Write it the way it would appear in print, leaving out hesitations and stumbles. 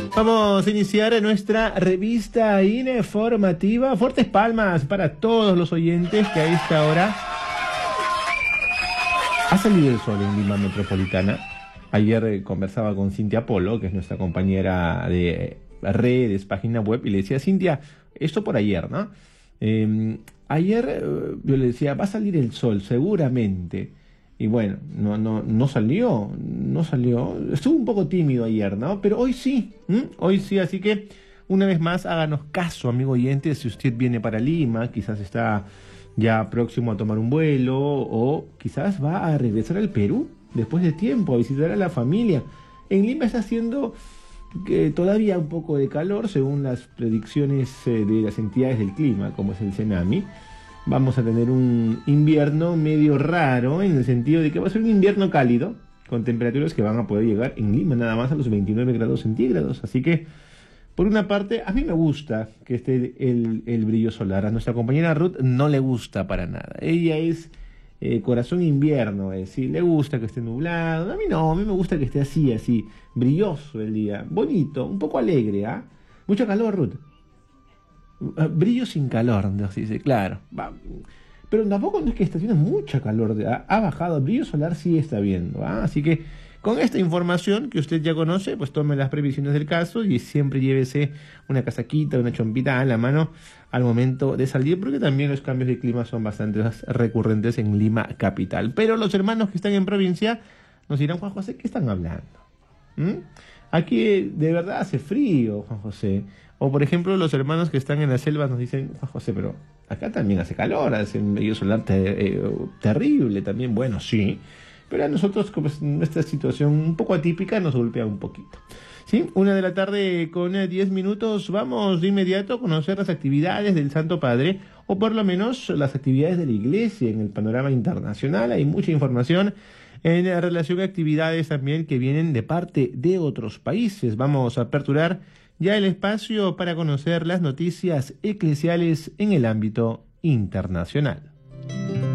Vamos a iniciar nuestra revista informativa. Fuertes palmas para todos los oyentes que a esta hora ha salido el sol en Lima Metropolitana. Ayer conversaba con Cintia Polo, que es nuestra compañera de redes, página web, y le decía, Cintia, esto por ayer, ¿no? Ayer yo le decía, va a salir el sol, seguramente. Y bueno, no salió. Estuvo un poco tímido ayer, ¿no? Pero hoy sí, así que una vez más háganos caso, amigo oyente, si usted viene para Lima, quizás está ya próximo a tomar un vuelo o quizás va a regresar al Perú después de tiempo, a visitar a la familia. En Lima está haciendo todavía un poco de calor según las predicciones de las entidades del clima, como es el CENAMI. Vamos a tener un invierno medio raro, en el sentido de que va a ser un invierno cálido, con temperaturas que van a poder llegar en Lima nada más a los 29 grados centígrados. Así que, por una parte, a mí me gusta que esté el brillo solar. A nuestra compañera Ruth no le gusta para nada. Ella es corazón invierno, es decir, le gusta que esté nublado. A mí no, a mí me gusta que esté así, brilloso el día, bonito, un poco alegre, ¿ah? Mucho calor, Ruth. Brillo sin calor, nos dice, claro. Pero tampoco no es que esté haciendo mucha calor, ha bajado, el brillo solar sí está viendo, ¿ah? Así que con esta información que usted ya conoce, pues tome las previsiones del caso y siempre llévese una casaquita, una chompita a la mano al momento de salir, porque también los cambios de clima son bastante recurrentes en Lima capital. Pero los hermanos que están en provincia nos dirán, Juan José, ¿qué están hablando? Aquí de verdad hace frío, Juan José. O por ejemplo, los hermanos que están en la selva nos dicen, Juan José, pero acá también hace calor, hace un brillo solar terrible también. Bueno, sí, pero a nosotros, como es nuestra situación un poco atípica, nos golpea un poquito. ¿Sí? 1:00 PM con 10 minutos. Vamos de inmediato a conocer las actividades del Santo Padre, o por lo menos las actividades de la Iglesia en el panorama internacional. Hay mucha información en relación a actividades también que vienen de parte de otros países. Vamos a aperturar ya el espacio para conocer las noticias eclesiales en el ámbito internacional.